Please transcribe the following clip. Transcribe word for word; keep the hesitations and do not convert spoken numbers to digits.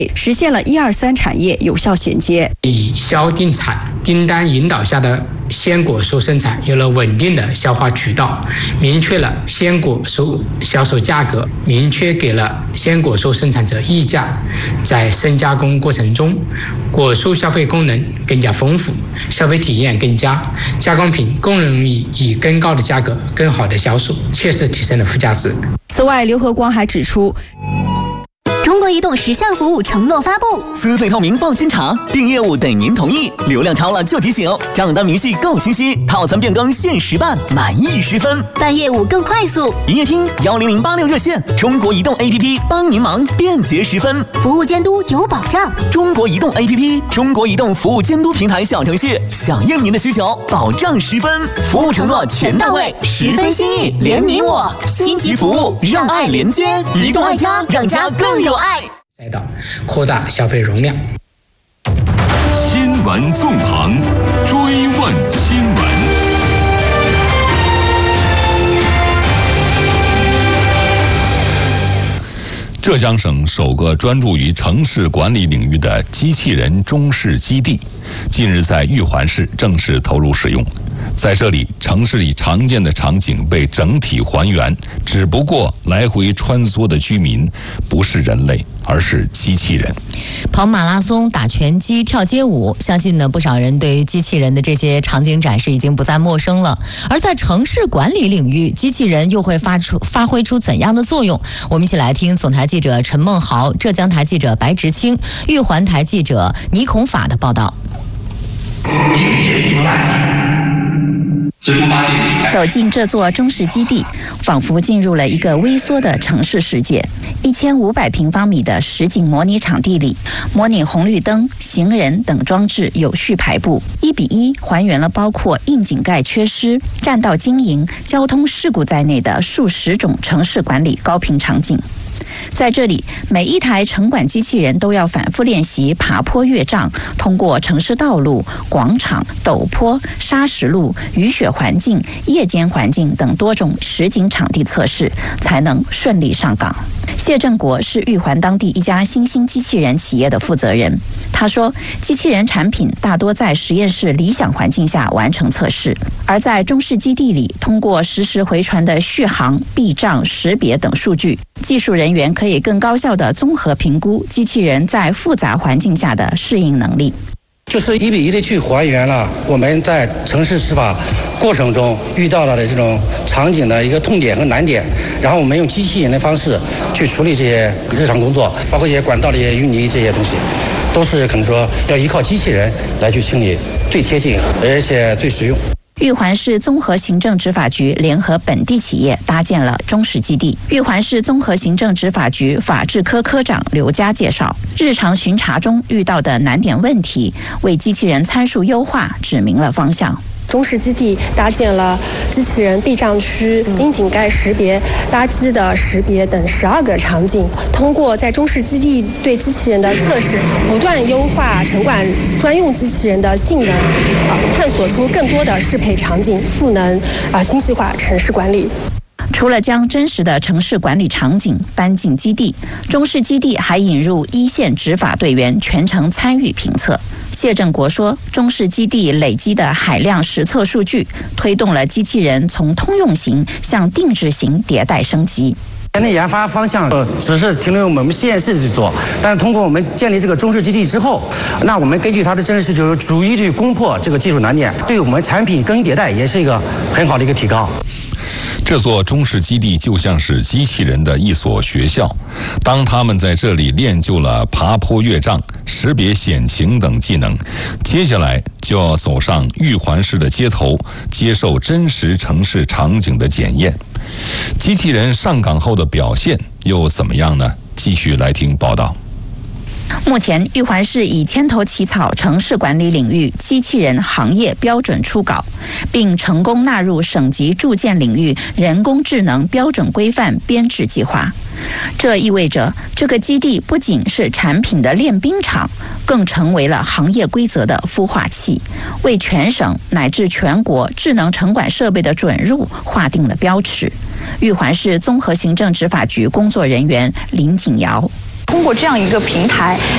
实现了一二三产业有效衔接。 以销定产订单引导下的鲜果蔬生产有了稳定的消化渠道，明确了鲜果蔬销售价格，明确给了鲜果蔬生产者溢价。在深加工过程中，果蔬消费功能更加丰富，消费体验更佳，加工品更容易以更高的价格更好的销售，切实提升了附加值。 此外，刘和光还指出， 中国移动十项服务承诺发布： 资费透明放心查，订业务等您同意，流量超了就提醒，账单明细够清晰，套餐变更限时办，满意十分， 办业务更快速。 营业厅幺零零八六热线，中国移动 A P P 帮您忙，便捷十分， 服务监督有保障。 中国移动 A P P， 中国移动服务监督平台小程序，响应您的需求，保障十分， 服务承诺全到位，十分心意，连你我，星级服务让爱连接，移动爱家，让家更有爱。 赛道扩大消费容量。 新闻纵横，追问新闻。浙江省首个专注于城市管理领域的机器人中式基地，近日在玉环市正式投入使用。在这里，城市里常见的场景被整体还原，只不过来回穿梭的居民不是人类，而是机器人。 跑马拉松、打拳击、跳街舞，相信呢不少人对于机器人的这些场景展示已经不再陌生了。而在城市管理领域，机器人又会发出发挥出怎样的作用？我们一起来听总台记者陈梦豪、浙江台记者白直清、玉环台记者倪孔法的报道。 走进这座中式基地，仿佛进入了一个微缩的城市世界。一千五百平方米的实景模拟场地里，模拟红绿灯、行人等装置有序排布，一比一还原了包括窨井盖缺失、占道经营、交通事故在内的数十种城市管理高频场景。在这里，每一台城管机器人都要反复练习爬坡越障，通过城市道路、广场、陡坡、砂石路、雨雪环境、夜间环境等多种实景场地测试，才能顺利上岗。谢振国是玉环当地一家新兴机器人企业的负责人。他说，机器人产品大多在实验室理想环境下完成测试，而在中式基地里，通过实时回传的续航、避障、识别等数据，技术人员可以更高效地综合评估机器人在复杂环境下的适应能力。 就是一比一的去还原了我们在城市执法过程中遇到了的这种场景的一个痛点和难点，然后我们用机器人的方式去处理这些日常工作，包括一些管道的一些淤泥这些东西，都是可能说要依靠机器人来去清理，最贴近而且最实用。 玉环市综合行政执法局联合本地企业搭建了中式基地。玉环市综合行政执法局法制科科长刘佳介绍，日常巡查中遇到的难点问题，为机器人参数优化指明了方向。 中式基地搭建了机器人避障区、窨井盖识别、垃圾的识别等十二个场景。通过在中式基地对机器人的测试，不断优化城管专用机器人的性能，啊，探索出更多的适配场景，赋能啊精细化城市管理。 除了将真实的城市管理场景搬进基地，中式基地还引入一线执法队员全程参与评测。谢振国说，中式基地累积的海量实测数据，推动了机器人从通用型向定制型迭代升级。 现在研发方向只是停留我们实验室去做，但是通过我们建立这个中式基地之后，那我们根据它的真实需求，逐一去攻破这个技术难点，对我们产品更新迭代也是一个很好的一个提高。 这座中式基地就像是机器人的一所学校，当他们在这里练就了爬坡越障、识别险情等技能，接下来就要走上玉环市的街头，接受真实城市场景的检验。机器人上岗后的表现又怎么样呢？继续来听报道。 目前，玉环市已牵头起草城市管理领域机器人行业标准初稿，并成功纳入省级住建领域人工智能标准规范编制计划。这意味着，这个基地不仅是产品的练兵场，更成为了行业规则的孵化器，为全省乃至全国智能城管设备的准入划定了标尺。玉环市综合行政执法局工作人员林景瑶。 通过这样一个平台